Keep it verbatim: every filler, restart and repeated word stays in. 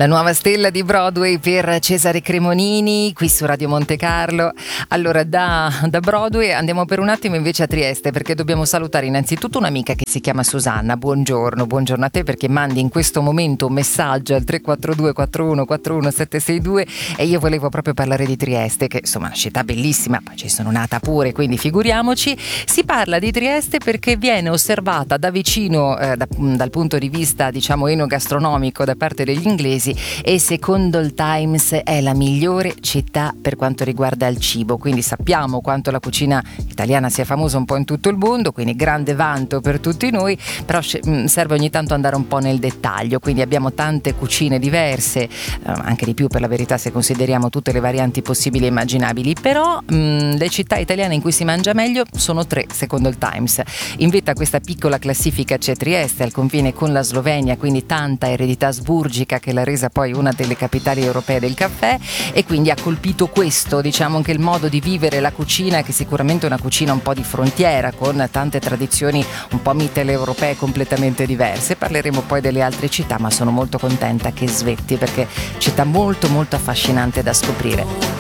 La nuova stella di Broadway per Cesare Cremonini, qui su Radio Monte Carlo. Allora, da, da Broadway andiamo per un attimo invece a Trieste, perché dobbiamo salutare innanzitutto un'amica che si chiama Susanna. Buongiorno, buongiorno a te, perché mandi in questo momento un messaggio al tre quattro due quattro uno quattro uno sette sei due e io volevo proprio parlare di Trieste, che insomma è una città bellissima, poi ci sono nata pure, quindi figuriamoci. Si parla di Trieste perché viene osservata da vicino eh, da, dal punto di vista, diciamo, enogastronomico da parte degli inglesi, e secondo il Times è la migliore città per quanto riguarda il cibo. Quindi sappiamo quanto la cucina italiana sia famosa un po' in tutto il mondo, quindi grande vanto per tutti noi, però serve ogni tanto andare un po' nel dettaglio. Quindi abbiamo tante cucine diverse, anche di più per la verità se consideriamo tutte le varianti possibili e immaginabili, però mh, le città italiane in cui si mangia meglio sono tre secondo il Times. In vetta a questa piccola classifica c'è Trieste, al confine con la Slovenia, quindi tanta eredità asburgica che l'ha resa poi una delle capitali europee del caffè, e quindi ha colpito questo, diciamo, anche il modo di vivere la cucina, che sicuramente è una cucina un po' di frontiera, con tante tradizioni un po' mitteleuropee completamente diverse. Parleremo poi delle altre città, ma sono molto contenta che svetti, perché città molto molto affascinante da scoprire.